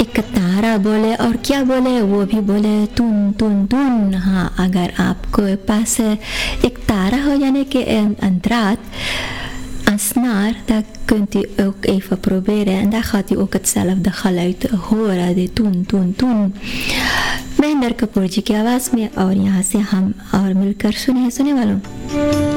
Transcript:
एक तारा बोले और क्या बोले, वो भी बोले तुन तुन तुन। हाँ, अगर आपको पास एक ताra har jag inte en draad. En snaar, dan kunt u ook even proberen. En dan gaat u ook hetzelfde geluid horen. De toen, toen, toen. Mahendra Kapoor जी की आवाज़ में, और यहाँ से हम और मिलकर सुने वालों।